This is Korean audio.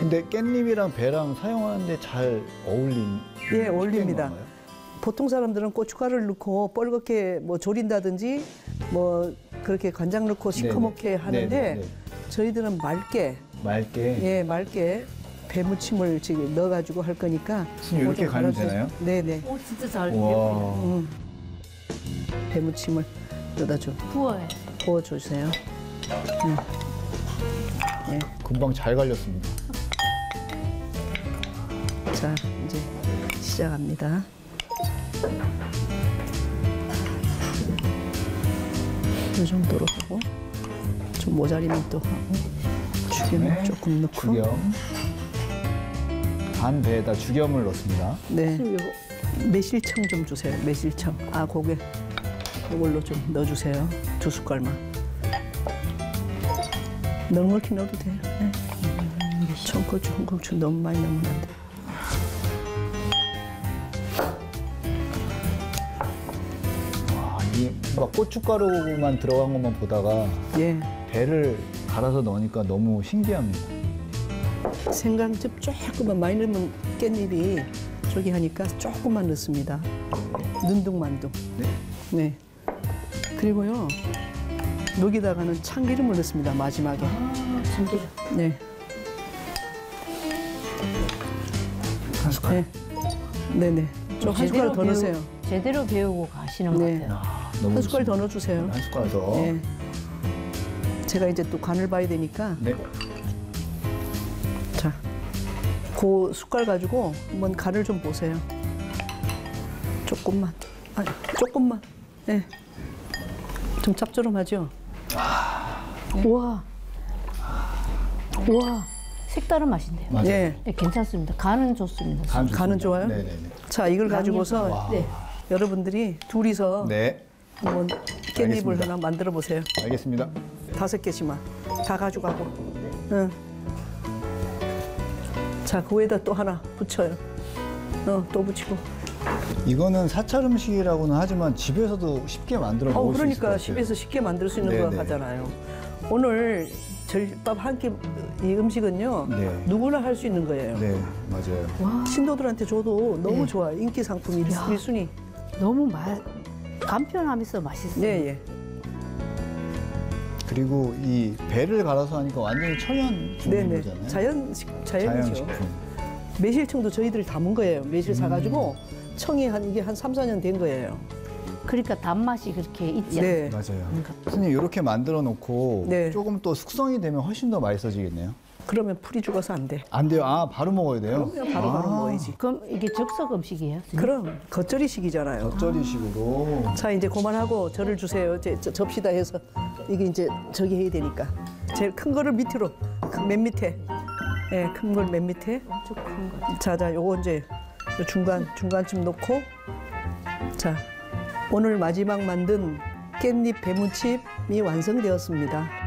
근데 깻잎이랑 배랑 사용하는데 잘 예, 어울립니다. 건가요? 보통 사람들은 고춧가루를 넣고 뻘겋게 뭐 조린다든지 뭐 그렇게 간장 넣고 시커멓게 하는데 네네. 저희들은 맑게 맑게. 맑게 배무침을 지금 넣어가지고 할 거니까 선생님 이렇게 갈면 되나요? 네네. 오, 진짜 잘 와. 배무침을 넣어줘. 부어요. 부어주세요. 네. 금방 잘 갈렸습니다. 자, 이제 시작합니다. 이 정도로 하고 좀 모자리면 또 하고 죽염 조금 넣고 죽염. 반 배에다 죽염을 넣습니다. 네. 매실청 좀 주세요. 매실청. 아, 고개 이걸로 좀 넣어주세요. 2숟갈만. 넉넉히 넣어도 돼요. 네. 청고추, 홍고추 너무 많이 넣으면 안 돼. 와, 이게 막 고춧가루만 들어간 것만 보다가 예. 배를 갈아서 넣으니까 너무 신기합니다. 생강즙 조금만 많이 넣으면 깻잎이 저기 하니까 조금만 넣습니다. 눈둥만둥. 네. 네. 그리고요, 여기다가는 참기름을 넣습니다. 마지막에. 참기름. 네. 한 숟갈. 네. 네네. 좀 한 숟갈 더 넣으세요. 제대로 배우고 가시는 네. 것 같아요. 너무 한 숟갈 더 좋습니다. 넣어주세요. 한 숟갈 더. 네. 제가 이제 또 간을 봐야 되니까. 네. 자, 그 숟갈 가지고 한번 간을 좀 보세요. 조금만. 아니, 조금만. 네. 좀 짭조름하죠? 우와. 우와. 색다른 맛인데요. 맞아요. 네. 네, 괜찮습니다. 간은 좋습니다. 간 좋습니다. 간은 좋아요? 네네네. 자, 이걸 가지고서 와. 네. 여러분들이 둘이서 네. 한번 깻잎을 알겠습니다. 하나 만들어 보세요. 알겠습니다. 5개씩만 다 가져가고. 응. 자, 그 위에다 또 하나 붙여요. 또 붙이고. 이거는 사찰 음식이라고는 하지만 집에서도 쉽게 만들어 먹을 수 있을 것 그러니까 같아요. 집에서 쉽게 만들 수 있는 거 네네. 하잖아요. 오늘 절밥 한 끼 이 음식은요, 네. 누구나 할 수 있는 거예요. 네, 맞아요. 신도들한테 줘도 너무 네. 좋아요. 인기 상품 야. 1순위. 너무 간편하면서 맛있어요. 예, 예. 그리고 이 배를 갈아서 하니까 완전히 천연 종인 네네. 거잖아요. 자연이죠. 자연식품. 매실청도 저희들이 담은 거예요. 매실 사가지고 청이 이게 한 3, 4년 된 거예요. 그러니까 단맛이 그렇게 있지 네. 맞아요. 선생님 이렇게 만들어 놓고 네. 조금 또 숙성이 되면 훨씬 더 맛있어지겠네요. 그러면 풀이 죽어서 안 돼. 안 돼요. 아, 바로 먹어야 돼요? 그러면 바로 먹어야지. 그럼 이게 즉석 음식이에요? 그럼 겉절이식이잖아요. 겉절이식으로. 자, 이제 그만하고 저를 주세요. 접시다 해서 이게 이제 저기 해야 되니까. 제일 큰 거를 밑으로, 맨 밑에. 예, 큰 걸 맨 밑에. 엄청 큰 거. 자, 요거 이제 요 중간쯤 놓고. 자, 오늘 마지막 만든 깻잎 배무침이 완성되었습니다.